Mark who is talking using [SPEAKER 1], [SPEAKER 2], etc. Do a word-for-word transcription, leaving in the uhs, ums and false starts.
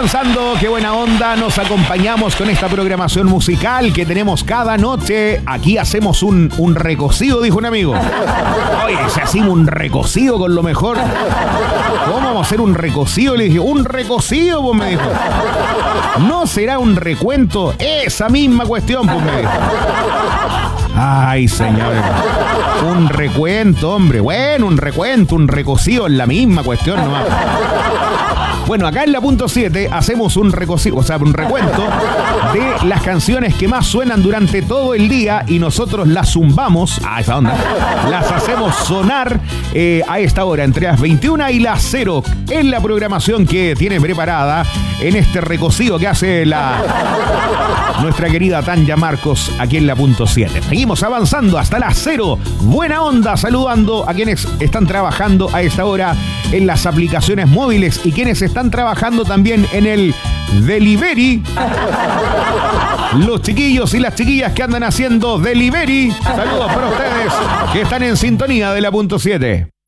[SPEAKER 1] avanzando, qué buena onda, nos acompañamos con esta programación musical que tenemos cada noche. Aquí hacemos un, un recocido, dijo un amigo. Oye, se hacemos un recocido con lo mejor. ¿Cómo vamos a hacer un recocido? Le dije, un recocido, pues me dijo. ¿No será un recuento? Esa misma cuestión, pues me dijo. Ay, señores. Un recuento, hombre. Bueno, un recuento, un recocido es la misma cuestión nomás. Bueno, acá en la punto siete hacemos un recocido, o sea, un recuento de las canciones que más suenan durante todo el día y nosotros las zumbamos, a esa onda, las hacemos sonar eh, a esta hora, entre las veintiuna y las cero, en la programación que tiene preparada en este recocido que hace la nuestra querida Tanya Marcos aquí en la punto siete. Seguimos avanzando hasta las cero. Buena onda, saludando a quienes están trabajando a esta hora en las aplicaciones móviles y quienes están trabajando también en el delivery. Los chiquillos y las chiquillas que andan haciendo delivery. Saludos para ustedes que están en sintonía de la punto siete.